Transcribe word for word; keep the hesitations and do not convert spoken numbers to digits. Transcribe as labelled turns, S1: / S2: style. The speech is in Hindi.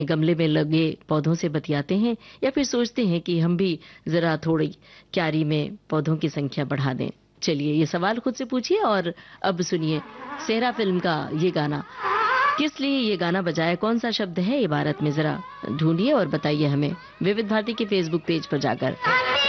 S1: गमले में लगे पौधों से बतियाते हैं या फिर सोचते हैं कि हम भी जरा थोड़ी क्यारी में पौधों की संख्या बढ़ा दें? चलिए ये सवाल खुद से पूछिए और अब सुनिए सेहरा फिल्म का ये गाना। किस लिए ये गाना बजाया, कौन सा शब्द है इबारत में, जरा ढूंढिए और बताइए हमें विविध भारती के फेसबुक पेज पर जाकर।